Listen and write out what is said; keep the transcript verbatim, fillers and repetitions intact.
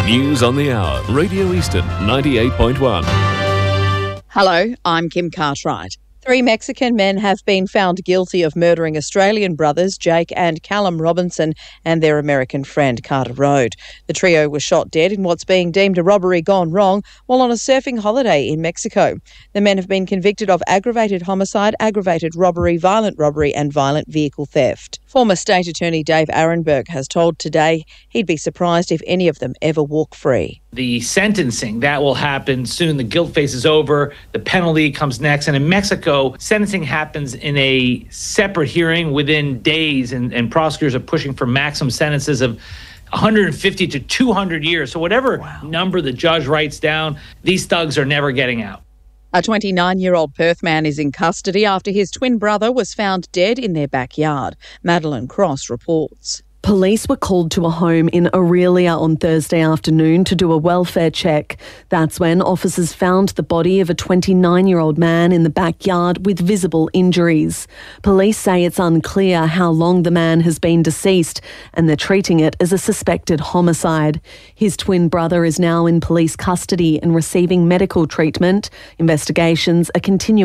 News on the Hour, Radio Eastern ninety-eight point one. Hello, I'm Kim Cartwright. Three Mexican men have been found guilty of murdering Australian brothers Jake and Callum Robinson and their American friend Carter Road. The trio was shot dead in what's being deemed a robbery gone wrong while on a surfing holiday in Mexico. The men have been convicted of aggravated homicide, aggravated robbery, violent robbery and violent vehicle theft. Former State Attorney Dave Arenberg has told Today he'd be surprised if any of them ever walk free. The sentencing, that will happen soon. The guilt phase is over. The penalty comes next. And in Mexico, sentencing happens in a separate hearing within days, and, and prosecutors are pushing for maximum sentences of one hundred fifty to two hundred years. So whatever wow. number the judge writes down, these thugs are never getting out. A twenty-nine-year-old Perth man is in custody after his twin brother was found dead in their backyard. Madeline Cross reports. Police were called to a home in Aurelia on Thursday afternoon to do a welfare check. That's when officers found the body of a twenty-nine-year-old man in the backyard with visible injuries. Police say it's unclear how long the man has been deceased, and they're treating it as a suspected homicide. His twin brother is now in police custody and receiving medical treatment. Investigations are continuing.